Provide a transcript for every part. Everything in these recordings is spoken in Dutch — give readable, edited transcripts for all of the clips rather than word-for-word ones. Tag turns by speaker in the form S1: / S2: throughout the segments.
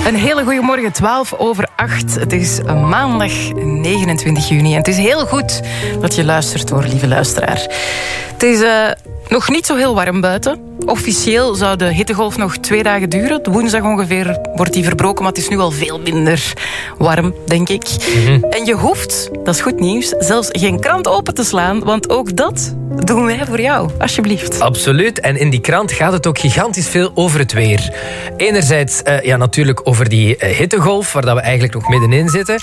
S1: Een hele goede morgen, 7:12. Het is maandag 29 juni. En het is heel goed dat je luistert, hoor, lieve luisteraar. Het is nog niet zo heel warm buiten. Officieel zou de hittegolf nog 2 dagen duren. Woensdag ongeveer wordt die verbroken, maar het is nu al veel minder warm, denk ik. En je hoeft, dat is goed nieuws, zelfs geen krant open te slaan, want ook dat doen wij voor jou, alsjeblieft.
S2: Absoluut. En in die krant gaat het ook gigantisch veel over het weer. Enerzijds natuurlijk over die hittegolf, waar dat we eigenlijk nog middenin zitten.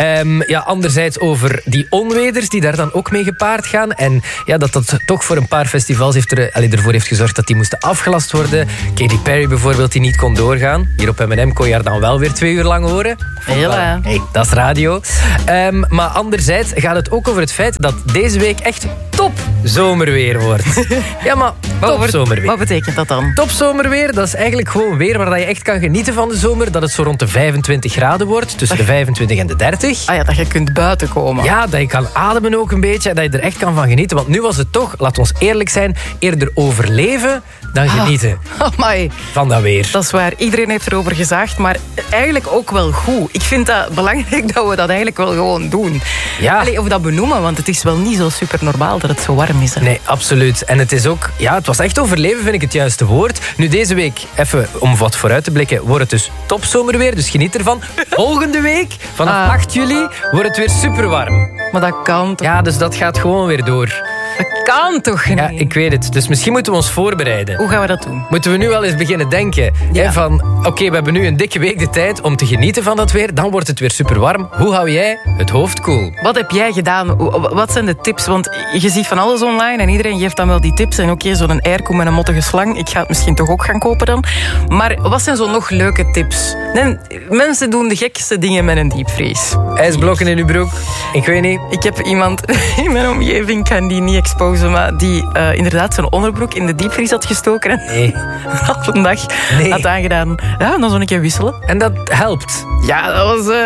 S2: Anderzijds over die onweders die daar dan ook mee gepaard gaan. En ja, dat toch voor een paar festivals ervoor heeft gezorgd dat die moesten afgelast worden. Katy Perry bijvoorbeeld, die niet kon doorgaan. Hier op M&M kon je haar dan wel weer 2 uur lang horen.
S1: Hela.
S2: Hey, dat is radio. Maar anderzijds gaat het ook over het feit dat deze week echt top zomerweer wordt. Ja, maar top zomerweer.
S1: Wat betekent dat dan?
S2: Top zomerweer, dat is eigenlijk gewoon weer waar je echt kan genieten van de zomer. Dat het zo rond de 25 graden wordt, tussen de 25 en de 30.
S1: Ah ja, dat je kunt buiten komen.
S2: Ja, dat je kan ademen ook een beetje en dat je er echt kan van genieten. Want nu was het toch, laat ons eerlijk zijn, eerder overleven dan genieten van dat weer.
S1: Dat is waar. Iedereen heeft erover gezaagd, maar eigenlijk ook wel goed. Ik vind dat belangrijk dat we dat eigenlijk wel gewoon doen.
S2: Ja.
S1: Of dat benoemen, want het is wel niet zo super normaal dat het zo warm is. Hè?
S2: Nee, absoluut. En het is ook, het was echt overleven, vind ik het juiste woord. Nu deze week, even om wat vooruit te blikken, wordt het dus topzomerweer, dus geniet ervan. Volgende week, vanaf 8 juli, wordt het weer super warm.
S1: Maar dat kan toch?
S2: Ja, dus dat gaat gewoon weer door.
S1: Dat kan toch niet?
S2: Ja, ik weet het. Dus misschien moeten we ons voorbereiden.
S1: Hoe gaan we dat doen?
S2: Moeten we nu wel eens beginnen denken van... Oké, we hebben nu een dikke week de tijd om te genieten van dat weer. Dan wordt het weer super warm. Hoe hou jij het hoofd koel?
S1: Wat heb jij gedaan? Wat zijn de tips? Want je ziet van alles online en iedereen geeft dan wel die tips. En oké, zo'n airco met een mottige slang. Ik ga het misschien toch ook gaan kopen dan. Maar wat zijn zo nog leuke tips? Nee, mensen doen de gekste dingen met een diepvries.
S2: IJsblokken in uw broek? Ik weet niet.
S1: Ik heb iemand in mijn omgeving, ik kan die niet exposen, maar die inderdaad zijn onderbroek in de diepvries had gestoken en half een dag had aangedaan. Ja, en dan zo een keer wisselen.
S2: En dat helpt?
S1: Ja, dat was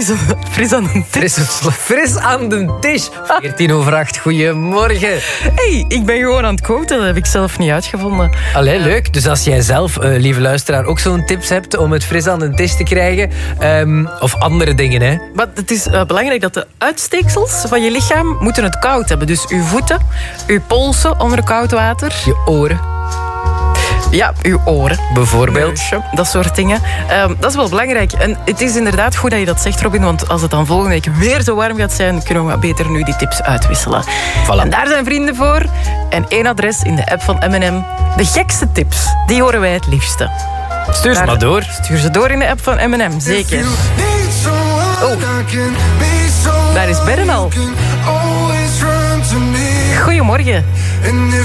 S1: fris aan de tisch.
S2: Fris aan de tisch. 7:14. Goedemorgen.
S1: Hey, ik ben gewoon aan het quoten, dat heb ik zelf niet uitgevonden.
S2: Allee, leuk. Dus als jij zelf, lieve luisteraar, ook zo'n tips hebt om het fris aan de tisch te krijgen, of andere dingen, hè.
S1: Maar het is belangrijk dat de uitsteeksels van je lichaam moeten het koud hebben. Dus uw voeten, uw polsen onder koud water.
S2: Je oren.
S1: Ja, uw oren.
S2: Bijvoorbeeld.
S1: Neusje, dat soort dingen. Dat is wel belangrijk. En het is inderdaad goed dat je dat zegt, Robin, want als het dan volgende week weer zo warm gaat zijn, kunnen we beter nu die tips uitwisselen.
S2: Voilà.
S1: En daar zijn vrienden voor. En 1 adres in de app van M&M. De gekste tips, die horen wij het liefste.
S2: Stuur ze maar door.
S1: Stuur ze door in de app van M&M, zeker. Oh, daar is Beren al. Goedemorgen.